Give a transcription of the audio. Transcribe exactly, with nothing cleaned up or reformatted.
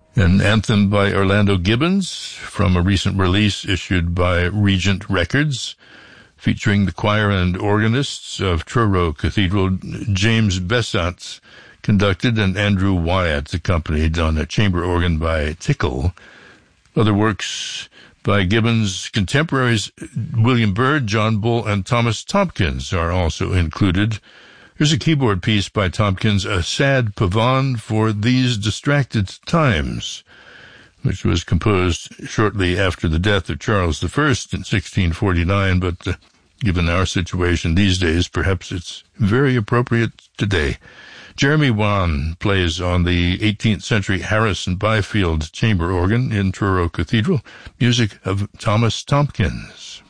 An anthem by Orlando Gibbons from a recent release issued by Regent Records, featuring the choir and organists of Truro Cathedral. James Bessant conducted and Andrew Wyatt accompanied on a chamber organ by Tickle. Other works by Gibbons' contemporaries William Byrd, John Bull, and Thomas Tompkins are also included. Here's a keyboard piece by Tompkins, A Sad Pavane for These Distracted Times, which was composed shortly after the death of Charles the First in sixteen forty-nine, but uh, given our situation these days, perhaps it's very appropriate today. Jeremy Wan plays on the eighteenth century Harrison Byfield chamber organ in Truro Cathedral, music of Thomas Tompkins.